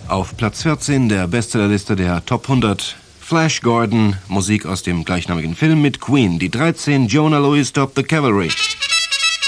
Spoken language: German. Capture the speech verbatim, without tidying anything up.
Auf Platz vierzehn der Bestsellerliste der Top hundert. Flash Gordon, Musik aus dem gleichnamigen Film mit Queen. Die dreizehn, Joanna Louis, Stop the Cavalry.